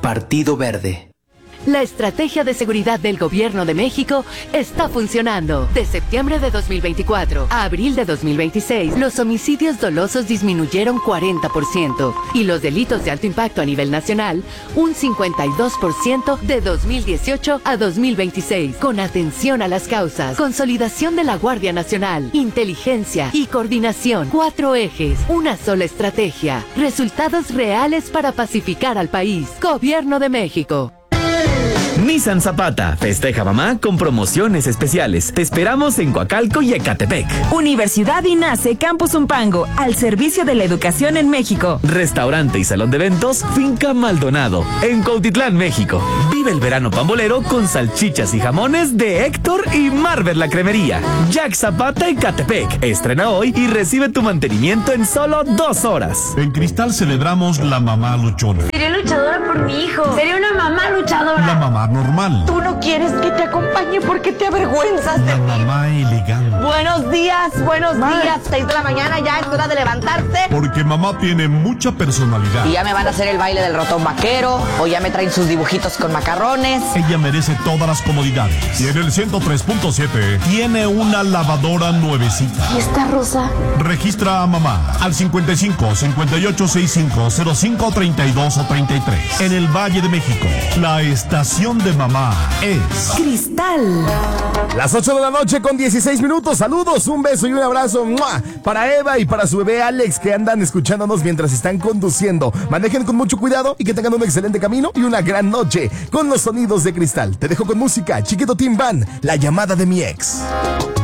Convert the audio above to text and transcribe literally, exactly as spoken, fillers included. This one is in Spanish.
Partido Verde. La estrategia de seguridad del Gobierno de México está funcionando. De septiembre de dos mil veinticuatro a abril de dos mil veintiséis, los homicidios dolosos disminuyeron cuarenta por ciento y los delitos de alto impacto a nivel nacional un cincuenta y dos por ciento de dos mil dieciocho a dos mil veintiséis. Con atención a las causas, consolidación de la Guardia Nacional, inteligencia y coordinación. Cuatro ejes, una sola estrategia. Resultados reales para pacificar al país. Gobierno de México. Nissan Zapata festeja mamá con promociones especiales. Te esperamos en Coacalco y Ecatepec. Universidad INACE Campus Umpango, al servicio de la educación en México. Restaurante y salón de eventos Finca Maldonado, en Cuautitlán, México. Vive el verano pambolero con salchichas y jamones de Héctor y Marvel la Cremería. Jack Zapata Ecatepec. Estrena hoy y recibe tu mantenimiento en solo dos horas. En Cristal celebramos la mamá luchona. Seré luchadora por mi hijo. Seré una mamá luchadora. La mamá normal. Tú no quieres que te acompañe porque te avergüenzas de La mí. mamá elegante. Buenos días, buenos Ma. días. Seis de la mañana ya es hora de levantarse. Porque mamá tiene mucha personalidad. Y ya me van a hacer el baile del ratón vaquero. O ya me traen sus dibujitos con macarrones. Ella merece todas las comodidades. Y en el ciento tres punto siete tiene una lavadora nuevecita. ¿Y esta rosa? Registra a mamá al cincuenta y cinco, cincuenta y ocho, sesenta y cinco, cero cinco, treinta y dos o treinta y tres. En el Valle de México, la estación de mamá es Cristal. Las ocho de la noche con dieciséis minutos. Saludos, un beso y un abrazo ¡mua! Para Eva y para su bebé Alex, que andan escuchándonos mientras están conduciendo. Manejen con mucho cuidado y que tengan un excelente camino y una gran noche con los sonidos de Cristal. Te dejo con música, Chiquito Tim Van, La llamada de mi ex.